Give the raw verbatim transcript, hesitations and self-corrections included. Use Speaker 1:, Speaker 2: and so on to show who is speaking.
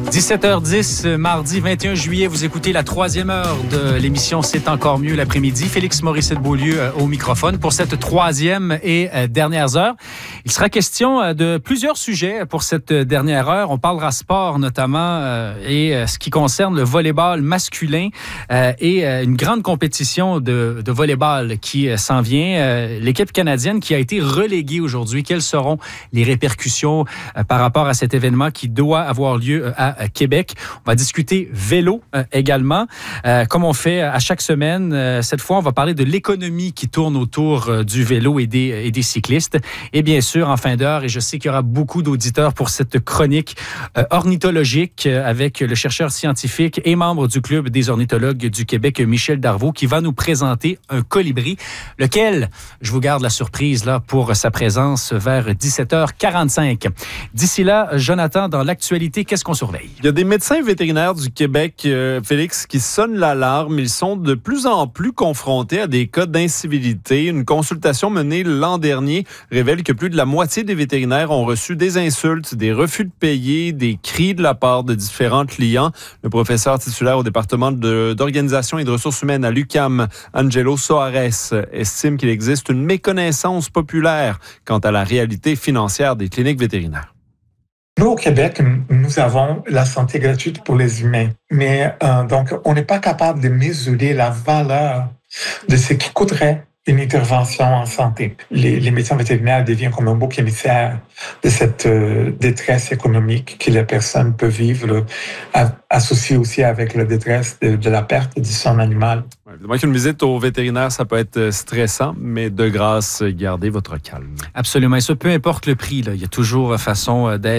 Speaker 1: dix-sept heures dix, mardi vingt et un juillet, vous écoutez la troisième heure de l'émission C'est encore mieux l'après-midi. Félix Morissette-Beaulieu euh, au microphone pour cette troisième et euh, dernière heure. Il sera question euh, de plusieurs sujets pour cette dernière heure. On parlera sport notamment euh, et euh, ce qui concerne le volleyball masculin euh, et euh, une grande compétition de, de volleyball qui euh, s'en vient. Euh, l'équipe canadienne qui a été reléguée aujourd'hui. Quelles seront les répercussions euh, par rapport à cet événement qui doit avoir lieu euh, à à Québec. On va discuter vélo euh, également, euh, comme on fait à chaque semaine. Euh, cette fois, on va parler de l'économie qui tourne autour euh, du vélo et des, et des cyclistes. Et bien sûr, en fin d'heure, et je sais qu'il y aura beaucoup d'auditeurs pour cette chronique euh, ornithologique euh, avec le chercheur scientifique et membre du Club des ornithologues du Québec, Michel Darvaux, qui va nous présenter un colibri, lequel, je vous garde la surprise là pour sa présence vers dix-sept heures quarante-cinq. D'ici là, Jonathan, dans l'actualité, qu'est-ce qu'on surveille?
Speaker 2: Il y a des médecins vétérinaires du Québec, euh, Félix, qui sonnent l'alarme. Ils sont de plus en plus confrontés à des cas d'incivilité. Une consultation menée l'an dernier révèle que plus de la moitié des vétérinaires ont reçu des insultes, des refus de payer, des cris de la part de différents clients. Le professeur titulaire au département de, d'organisation et de ressources humaines à l'U Q A M, Angelo Soares, estime qu'il existe une méconnaissance populaire quant à la réalité financière des cliniques vétérinaires.
Speaker 3: Nous, au Québec, nous avons la santé gratuite pour les humains. Mais euh, donc, on n'est pas capable de mesurer la valeur de ce qui coûterait une intervention en santé. Les, les médecins vétérinaires deviennent comme un bouc émissaire de cette euh, détresse économique que la personne peut vivre, à, associée aussi avec la détresse de, de la perte de son animal.
Speaker 2: Ouais, évidemment qu'une visite au vétérinaire, ça peut être stressant, mais de grâce, gardez votre calme.
Speaker 1: Absolument. Et ça, peu importe le prix, là, il y a toujours façon d'être